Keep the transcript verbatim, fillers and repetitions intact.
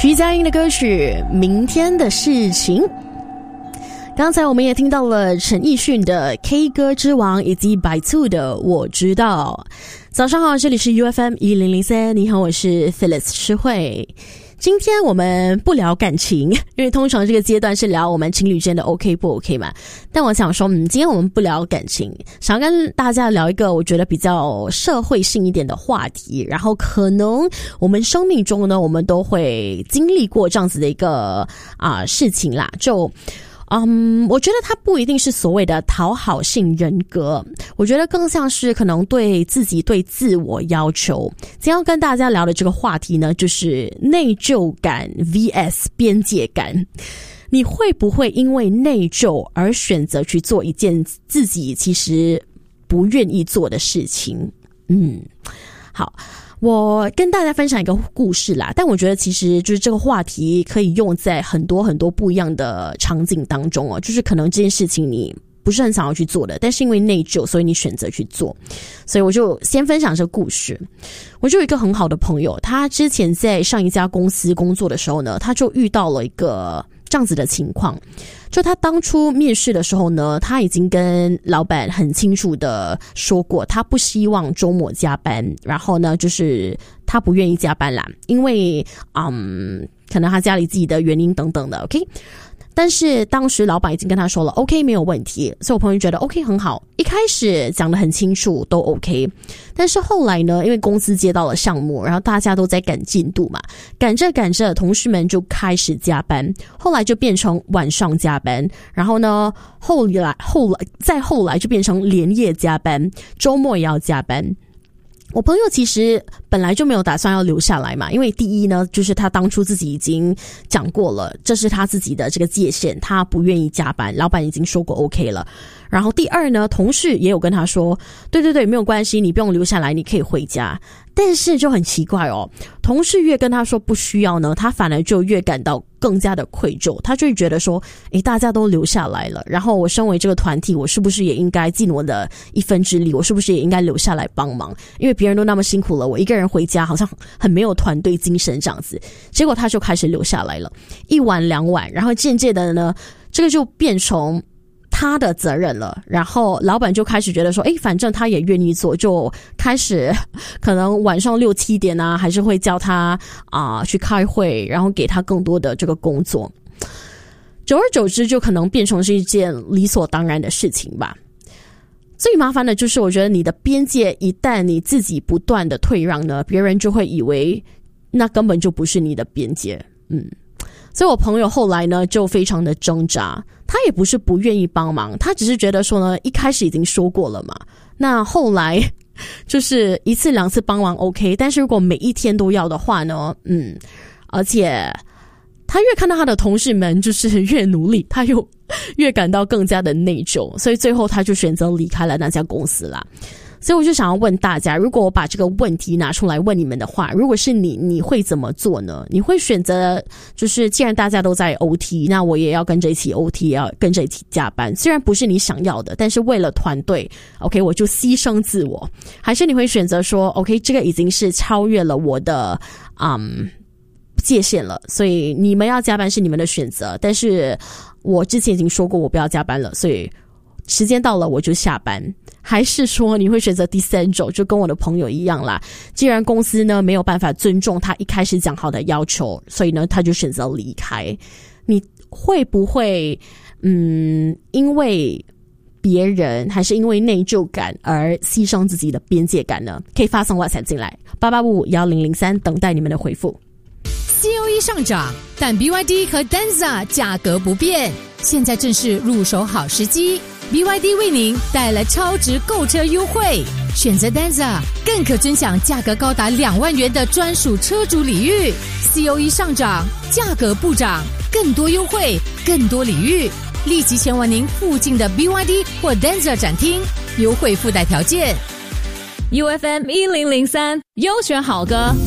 徐佳莹的歌曲《明天的事情》。刚才我们也听到了陈奕迅的 K 歌之王以及百兔的我知道。早上好，这里是 U F M 一零零三，你好，我是 Phyllis 诗慧。今天我们不聊感情，因为通常这个阶段是聊我们情侣间的 OK 不 OK 嘛。但我想说，嗯，今天我们不聊感情，想跟大家聊一个我觉得比较社会性一点的话题，然后可能我们生命中呢，我们都会经历过这样子的一个啊、呃、事情啦，就。嗯，我觉得它不一定是所谓的讨好性人格，我觉得更像是可能对自己对自我要求。今天要跟大家聊的这个话题呢，就是内疚感 V S 边界感。你会不会因为内疚而选择去做一件自己其实不愿意做的事情？嗯，好。我跟大家分享一个故事啦，但我觉得其实就是这个话题可以用在很多很多不一样的场景当中哦，就是可能这件事情你不是很想要去做的，但是因为内疚，所以你选择去做。所以我就先分享这个故事。我就有一个很好的朋友，他之前在上一家公司工作的时候呢，他就遇到了一个这样子的情况。就他当初面试的时候呢，他已经跟老板很清楚的说过，他不希望周末加班，然后呢，就是他不愿意加班啦，因为嗯，可能他家里自己的原因等等的 ，OK。但是当时老板已经跟他说了 OK 没有问题，所以我朋友觉得 OK 很好，一开始讲得很清楚都 OK。 但是后来呢，因为公司接到了项目，然后大家都在赶进度嘛，赶着赶着同事们就开始加班，后来就变成晚上加班，然后呢后来后来再后来就变成连夜加班，周末也要加班。我朋友其实本来就没有打算要留下来嘛，因为第一呢，就是他当初自己已经讲过了，这是他自己的这个界限，他不愿意加班，老板已经说过 OK 了。然后第二呢，同事也有跟他说，对对对，没有关系，你不用留下来，你可以回家。但是就很奇怪哦，同事越跟他说不需要呢，他反而就越感到更加的愧疚，他就会觉得说，诶，大家都留下来了，然后我身为这个团体，我是不是也应该尽我的一分之力，我是不是也应该留下来帮忙？因为别人都那么辛苦了，我一个人回家好像很没有团队精神这样子。结果他就开始留下来了，一晚两晚，然后渐渐的呢，这个就变成他的责任了，然后老板就开始觉得说，诶，反正他也愿意做，就开始可能晚上六七点啊，还是会叫他啊、呃、去开会，然后给他更多的这个工作。久而久之，就可能变成是一件理所当然的事情吧。最麻烦的就是，我觉得你的边界一旦你自己不断的退让呢，别人就会以为那根本就不是你的边界。嗯。所以我朋友后来呢就非常的挣扎，他也不是不愿意帮忙，他只是觉得说呢，一开始已经说过了嘛，那后来就是一次两次帮忙 OK， 但是如果每一天都要的话呢，嗯，而且他越看到他的同事们就是越努力，他又越感到更加的内疚，所以最后他就选择离开了那家公司啦。所以我就想要问大家，如果我把这个问题拿出来问你们的话，如果是你，你会怎么做呢？你会选择就是既然大家都在 O T， 那我也要跟着一起 O T， 也要跟着一起加班，虽然不是你想要的，但是为了团队 OK 我就牺牲自我。还是你会选择说 OK 这个已经是超越了我的嗯界限了，所以你们要加班是你们的选择，但是我之前已经说过我不要加班了，所以时间到了我就下班。还是说你会选择第三种，就跟我的朋友一样啦，既然公司呢没有办法尊重他一开始讲好的要求，所以呢他就选择离开。你会不会嗯因为别人还是因为内疚感而牺牲自己的边界感呢？可以发送 WhatsApp 进来八八五五一零零三，等待你们的回复。 C O E 上涨，但 B Y D 和 Denza 价格不变，现在正是入手好时机。B Y D 为您带来超值购车优惠，选择 Denza 更可尊享价格高达两万元的专属车主礼遇。C O E 上涨，价格不涨，更多优惠，更多礼遇，立即前往您附近的 B Y D 或 Denza 展厅，优惠附带条件。U F M 一零零三优选好歌。